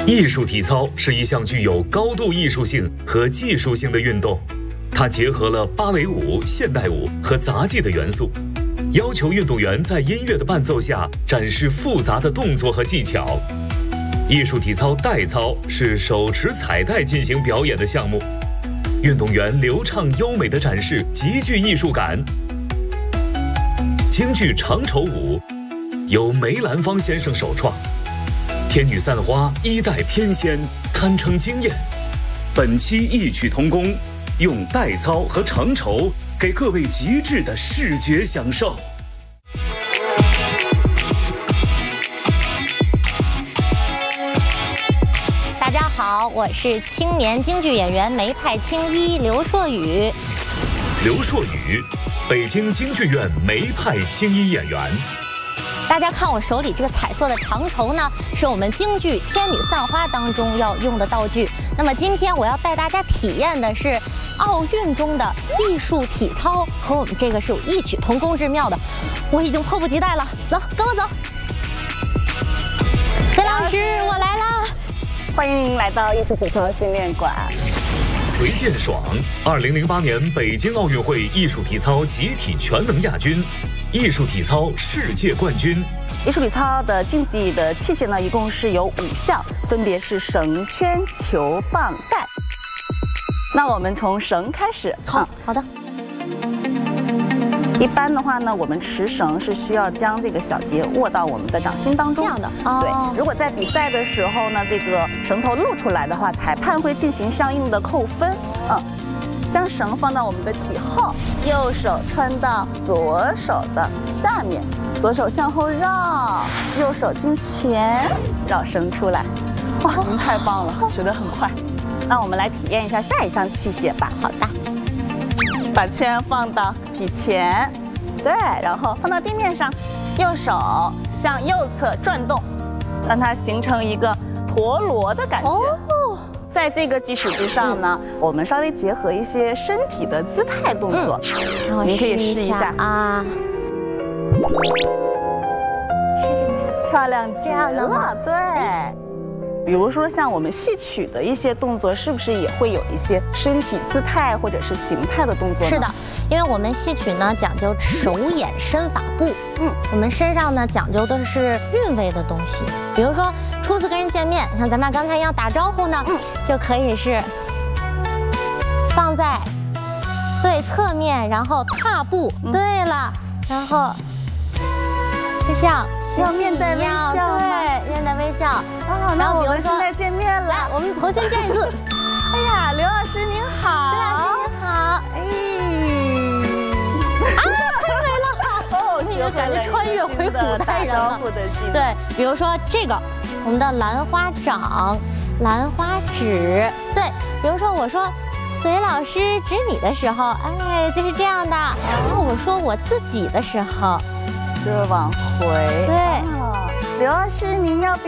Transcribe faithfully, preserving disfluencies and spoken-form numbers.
艺术体操是一项具有高度艺术性和技术性的运动，它结合了芭蕾舞、现代舞和杂技的元素，要求运动员在音乐的伴奏下展示复杂的动作和技巧。艺术体操带操是手持彩带进行表演的项目，运动员流畅优美的展示极具艺术感。京剧长绸舞由梅兰芳先生首创，天女散花一代翩跹，堪称惊艳。本期异曲同工，用带操和长绸给各位极致的视觉享受。 大家好，我是青年京剧演员梅派青衣刘硕宇。 刘硕宇，北京京剧院梅派青衣演员。 大家看我手里这个彩色的长绸呢，是我们京剧《天女散花》当中要用的道具。那么今天我要带大家体验的是奥运中的艺术体操，和我们这个是有异曲同工之妙的。我已经迫不及待了，走，跟我走。崔老师，我来啦！ 欢迎您来到艺术体操训练馆。 崔健爽，二零零八年北京奥运会艺术体操集体全能亚军，艺术体操世界冠军。 艺术体操的竞技的器械呢，一共是有五项，分别是绳、圈、球、棒、杆。那我们从绳开始。 好，嗯、好的。 一般的话呢，我们持绳是需要将这个小节握到我们的掌心当中。 这样的，哦、 对。如果在比赛的时候呢，这个绳头露出来的话，裁判会进行相应的扣分。嗯，将绳放到我们的体后，右手穿到左手的下面，左手向后绕，右手进前，绕绳出来。哇，您太棒了，学得很快。那我们来体验一下下一项器械吧。 好的。 把圈放到体前，对，然后放到地面上，右手向右侧转动，让它形成一个陀螺的感觉。哦，在这个基础之上呢，嗯、我们稍微结合一些身体的姿态动作，嗯、您可以试一下啊。漂亮极了，对。比如说像我们戏曲的一些动作，是不是也会有一些身体姿态或者是形态的动作呢？ 是的，因为我们戏曲呢讲究手眼身法步，嗯，我们身上呢讲究的是韵味的东西。比如说初次跟人见面，像咱们刚才一样打招呼呢，嗯、就可以是放在对侧面，然后踏步，嗯、对了，然后就像。 要面带微笑， 对，面带微笑啊。然后我们现在见面了， 来，我们重新见一次。 哎呀，刘老师您好， 刘老师您好，哎，啊，太美了！哦，你就感觉穿越回古代人了。对，比如说这个，我们的兰花掌、兰花指，对，比如说我说隋老师指你的时候，哎，就是这样的。然后我说我自己的时候。 就是往回， 对， 哦、刘老师，您要。